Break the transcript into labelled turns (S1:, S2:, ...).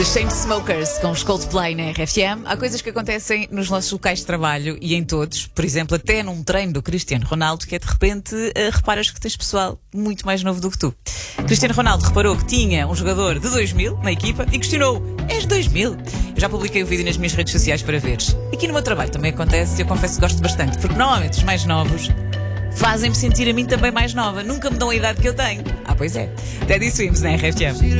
S1: Chainsmokers com os Coldplay na RFM. Há coisas que acontecem nos nossos locais de trabalho e em todos, por exemplo, até num treino do Cristiano Ronaldo, que é de repente reparas que tens pessoal muito mais novo do que tu. Cristiano Ronaldo reparou que tinha um jogador de 2000 na equipa e questionou: és 2000? Eu já publiquei o vídeo nas minhas redes sociais para veres. Aqui no meu trabalho também acontece e eu confesso que gosto bastante, porque normalmente os mais novos fazem-me sentir a mim também mais nova. Nunca me dão a idade que eu tenho. Ah, pois é. Até disso vimos na RFM.